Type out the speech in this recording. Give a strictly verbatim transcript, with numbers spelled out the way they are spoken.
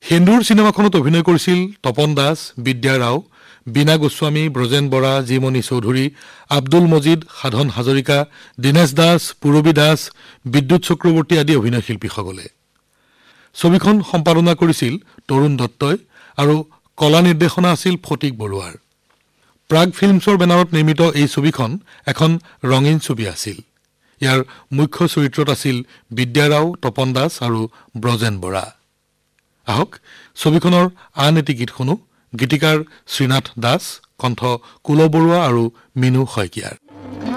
হিন্দুৰ চিনেমাখনত অভিনয় কৰিছিল তপন দাস, বিদ্যা ৰাও, বীণা গোস্বামী, ব্ৰজেন বৰা, জীমণি চৌধুৰী, আব্দুল মজিদ, সাধন হাজৰিকা, দীনেশ দাস, পূৰবী দাস, বিদ্যুৎ চক্ৰৱৰ্তী আদি অভিনয় শিল্পীসকলে। ছবিখন সম্পাদনা কৰিছিল তৰুণ দত্তই আৰু কলা নিৰ্দেশনা আছিল ফটিক বৰুৱাৰ। প্ৰাগ ফিল্মছৰ বেনাৰত নিৰ্মিত এই ছবিখন এখন ৰঙীন ছবি আছিল। ইয়াৰ মুখ্য চৰিত্ৰত আছিল বিদ্যা ৰাও, তপন দাস আৰু ব্ৰজেন বৰা। আহক ছবিখনৰ আন এটি গীত শুনো, গীতিকাৰ শ্ৰীনাথ দাস, কণ্ঠ কুল বৰুৱা আৰু মিনু শইকীয়াৰ।